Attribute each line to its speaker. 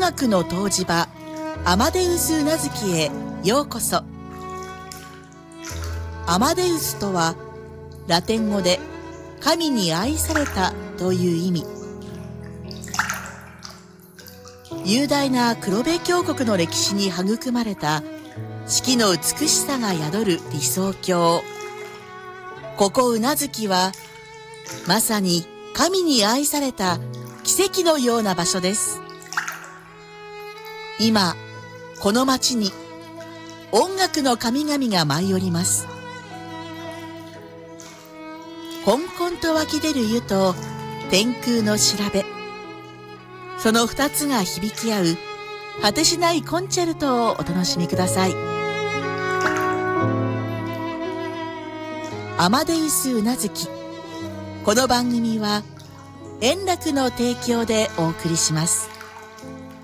Speaker 1: 楽の湯治場アマデウス宇奈月へようこそ。アマデウスとはラテン語で神に愛されたという意味。雄大な黒部峡谷の歴史に育まれた四季の美しさが宿る理想郷。ここ宇奈月はまさに神に愛された奇跡のような場所です。今この町に音楽の神々が舞い降ります。こんこんと湧き出る湯と天空の調べ、その二つが響き合う果てしないコンチェルトをお楽しみください。アマデウス宇奈月。この番組は円楽の提供でお送りします。